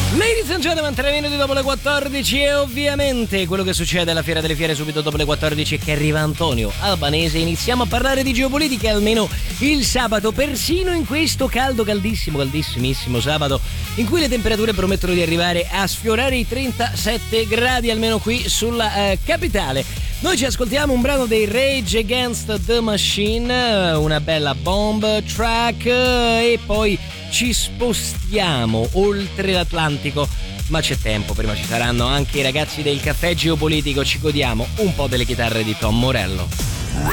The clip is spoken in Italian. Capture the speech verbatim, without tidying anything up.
Ladies and gentlemen, tre minuti dopo le quattordici e ovviamente quello che succede alla Fiera delle Fiere subito dopo le quattordici è che arriva Antonio Albanese e iniziamo a parlare di geopolitica almeno il sabato, persino in questo caldo caldissimo, caldissimissimo sabato in cui le temperature promettono di arrivare a sfiorare i trentasette gradi almeno qui sulla eh, capitale. Noi ci ascoltiamo un brano dei Rage Against the Machine, una bella bomb track e poi ci spostiamo oltre l'Atlantico, ma c'è tempo, prima ci saranno anche i ragazzi del Caffè Geopolitico, ci godiamo un po' delle chitarre di Tom Morello.